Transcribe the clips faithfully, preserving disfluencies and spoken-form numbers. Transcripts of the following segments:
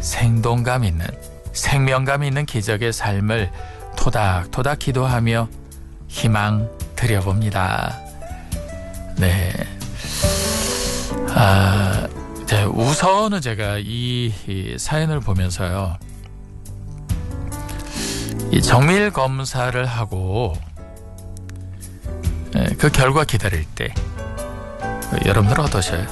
생동감 있는, 생명감 있는 기적의 삶을 토닥토닥 기도하며 희망 드려봅니다. 네. 아, 네, 우선은 제가 이, 이 사연을 보면서요, 이 정밀 검사를 하고 그 결과 기다릴 때 여러분들 어떠셔요?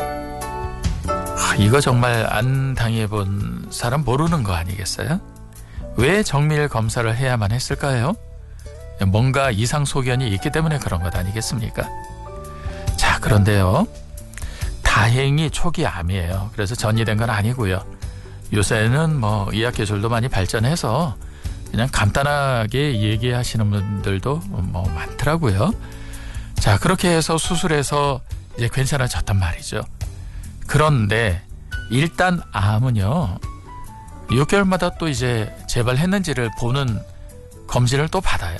아, 이거 정말 안 당해본 사람 모르는 거 아니겠어요? 왜 정밀 검사를 해야만 했을까요? 뭔가 이상 소견이 있기 때문에 그런 것 아니겠습니까? 자, 그런데요, 다행히 초기 암이에요. 그래서 전이된 건 아니고요. 요새는 뭐 의학 기술도 많이 발전해서 그냥 간단하게 얘기하시는 분들도 뭐 많더라고요. 자, 그렇게 해서 수술해서 이제 괜찮아졌단 말이죠. 그런데 일단 암은요, 육 개월마다 또 이제 재발했는지를 보는 검진을 또 받아요.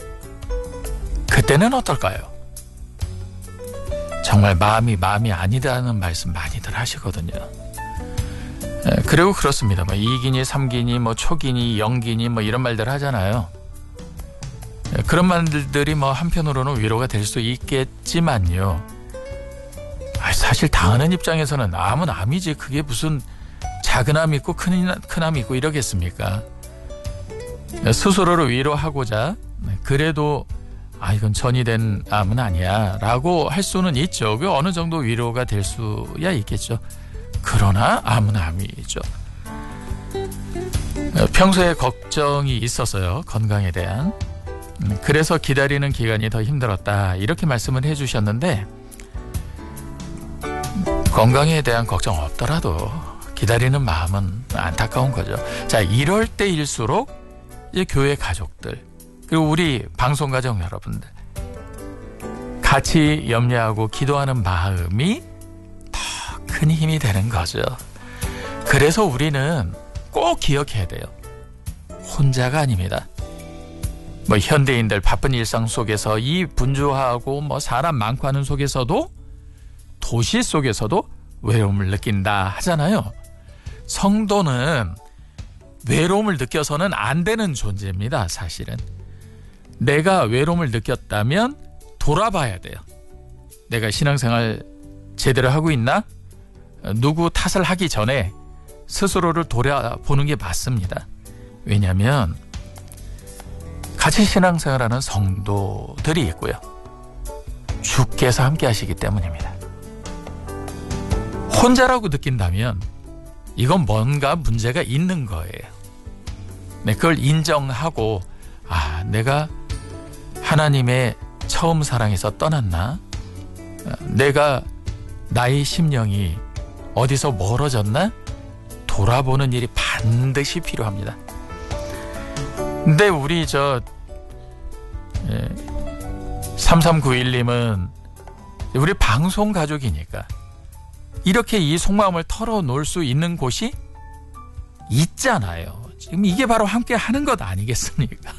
그때는 어떨까요? 정말 마음이 마음이 아니다는 말씀 많이들 하시거든요. 그리고 그렇습니다. 뭐 이 기니, 삼 기니, 뭐 초기니, 영 기니, 뭐 이런 말들 하잖아요. 그런 말들이 뭐 한편으로는 위로가 될 수 있겠지만요. 사실 당하는 입장에서는 암은 암이지, 그게 무슨 작은 암 있고 큰, 큰 암 있고 이러겠습니까? 스스로를 위로하고자 그래도 아, 이건 전이된 암은 아니야 라고 할 수는 있죠. 그 어느 정도 위로가 될 수야 있겠죠. 그러나 암은 암이죠. 평소에 걱정이 있었어요, 건강에 대한. 그래서 기다리는 기간이 더 힘들었다, 이렇게 말씀을 해주셨는데, 건강에 대한 걱정 없더라도 기다리는 마음은 안타까운 거죠. 자, 이럴 때일수록 이제 교회 가족들, 그리고 우리 방송가족 여러분들 같이 염려하고 기도하는 마음이 큰 힘이 되는 거죠. 그래서 우리는 꼭 기억해야 돼요. 혼자가 아닙니다. 뭐 현대인들 바쁜 일상 속에서 이 분주하고 뭐 사람 많고 하는 속에서도, 도시 속에서도 외로움을 느낀다 하잖아요. 성도는 외로움을 느껴서는 안 되는 존재입니다. 사실은 내가 외로움을 느꼈다면 돌아봐야 돼요. 내가 신앙생활 제대로 하고 있나? 누구 탓을 하기 전에 스스로를 돌아보는 게 맞습니다. 왜냐하면 같이 신앙생활하는 성도들이 있고요, 주께서 함께 하시기 때문입니다. 혼자라고 느낀다면 이건 뭔가 문제가 있는 거예요. 네, 그걸 인정하고, 아, 내가 하나님의 처음 사랑에서 떠났나? 내가 나의 심령이 어디서 멀어졌나? 돌아보는 일이 반드시 필요합니다. 근데 우리 저 예, 삼삼구일님은 우리 방송 가족이니까 이렇게 이 속마음을 털어놓을 수 있는 곳이 있잖아요. 지금 이게 바로 함께 하는 것 아니겠습니까?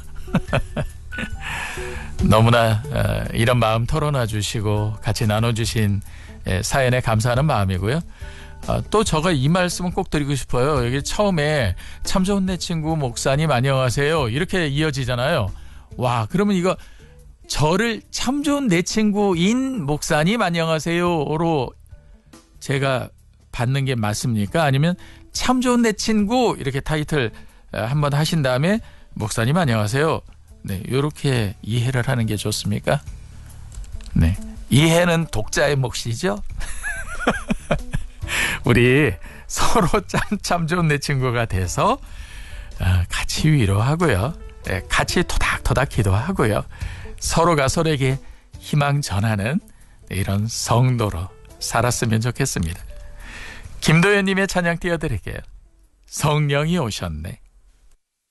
너무나 어, 이런 마음 털어놔 주시고 같이 나눠주신 예, 사연에 감사하는 마음이고요. 어, 또 제가 이 말씀은 꼭 드리고 싶어요. 여기 처음에 참 좋은 내 친구 목사님 안녕하세요, 이렇게 이어지잖아요. 와, 그러면 이거 저를 참 좋은 내 친구인 목사님 안녕하세요로 제가 받는 게 맞습니까? 아니면 참 좋은 내 친구 이렇게 타이틀 한번 하신 다음에 목사님 안녕하세요, 네, 이렇게 이해를 하는 게 좋습니까? 네, 이해는 독자의 몫이죠. 우리 서로 참, 참 좋은 내 친구가 돼서 같이 위로하고요, 같이 토닥토닥 기도하고요, 서로가 서로에게 희망 전하는 이런 성도로 살았으면 좋겠습니다. 김도현님의 찬양 띄워드릴게요. 성령이 오셨네.